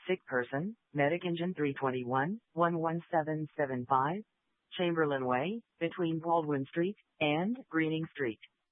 Sick person, Medic Engine 321, 11775, Chamberlain Way, between Baldwin Street and Greening Street.